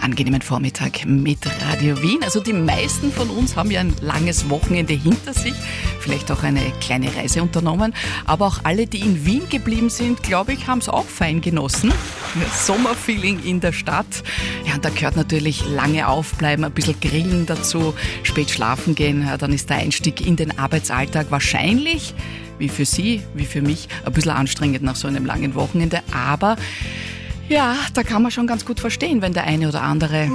Angenehmen Vormittag mit Radio Wien. Also die meisten von uns haben ja ein langes Wochenende hinter sich, vielleicht auch eine kleine Reise unternommen, aber auch alle, die in Wien geblieben sind, glaube ich, haben es auch fein genossen. Sommerfeeling in der Stadt. Ja, und da gehört natürlich lange aufbleiben, ein bisschen grillen dazu, spät schlafen gehen. Ja, dann ist der Einstieg in den Arbeitsalltag wahrscheinlich, wie für Sie, wie für mich, ein bisschen anstrengend nach so einem langen Wochenende, aber ja, da kann man schon ganz gut verstehen, wenn der eine oder andere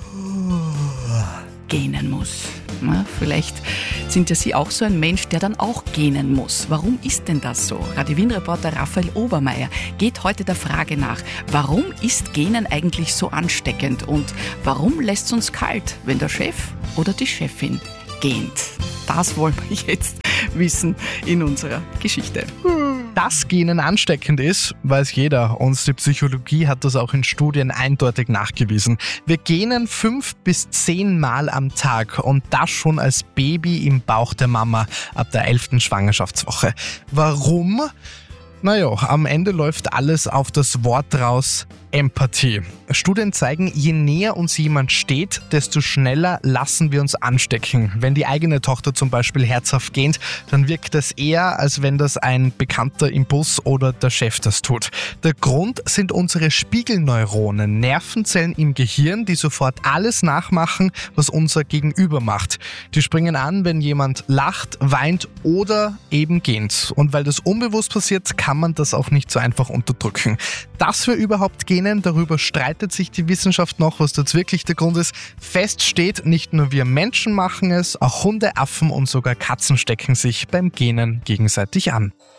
gähnen muss. Na, vielleicht sind ja Sie auch so ein Mensch, der dann auch gähnen muss. Warum ist denn das so? Radio Wien-Reporter Raphael Obermeier geht heute der Frage nach, warum ist Gähnen eigentlich so ansteckend und warum lässt es uns kalt, wenn der Chef oder die Chefin gähnt? Das wollen wir jetzt wissen in unserer Geschichte. Dass Gähnen ansteckend ist, weiß jeder, und die Psychologie hat das auch in Studien eindeutig nachgewiesen. Wir gähnen 5 bis 10 Mal am Tag und das schon als Baby im Bauch der Mama ab der 11. Schwangerschaftswoche. Warum? Naja, am Ende läuft alles auf das Wort raus: Empathie. Studien zeigen, je näher uns jemand steht, desto schneller lassen wir uns anstecken. Wenn die eigene Tochter zum Beispiel herzhaft gähnt, dann wirkt das eher, als wenn das ein Bekannter im Bus oder der Chef das tut. Der Grund sind unsere Spiegelneuronen, Nervenzellen im Gehirn, die sofort alles nachmachen, was unser Gegenüber macht. Die springen an, wenn jemand lacht, weint oder eben gähnt. Und weil das unbewusst passiert, kann man das auch nicht so einfach unterdrücken. Dass wir überhaupt gähnen, darüber streitet sich die Wissenschaft noch, was jetzt wirklich der Grund ist. Fest steht, nicht nur wir Menschen machen es, auch Hunde, Affen und sogar Katzen stecken sich beim Gähnen gegenseitig an.